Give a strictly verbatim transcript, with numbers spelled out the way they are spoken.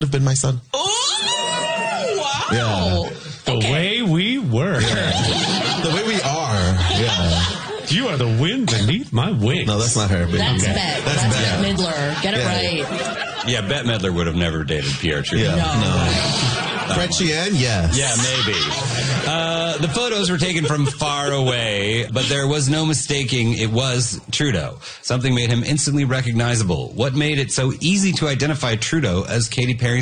have been my son. Oh, wow. Yeah. The Okay. way we were. The way we are. Yeah. You are the wind beneath my wings. No, that's not her. But That's Okay. Bet. That's That's, Bet. Bet Midler. Get it Yeah. right. Yeah, Bette Midler would have never dated Pierre Trudeau. Yeah. No. No. Fred Sheehan, yes. Yeah, maybe. Uh, the photos were taken from far away, but there was no mistaking it was Trudeau. Something made him instantly recognizable. What made it so easy to identify Trudeau as Katy Perry?